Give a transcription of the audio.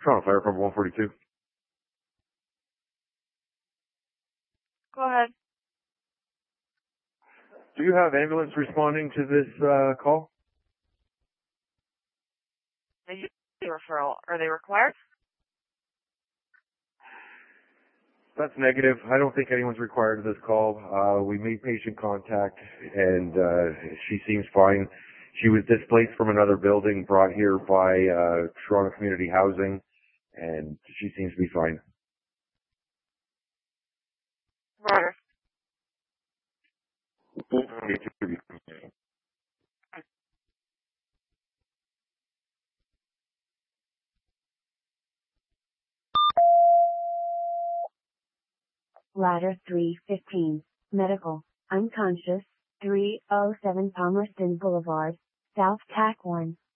Toronto Fire Department 142. Go ahead. Do you have ambulance responding to this call? They use the referral. Are they required? That's negative. I don't think anyone's required to this call. We made patient contact, and she seems fine. She was displaced from another building, brought here by Toronto Community Housing, and she seems to be fine. Roger. Ladder 315. Medical. Unconscious. 307 Palmerston Boulevard. South TAC 1.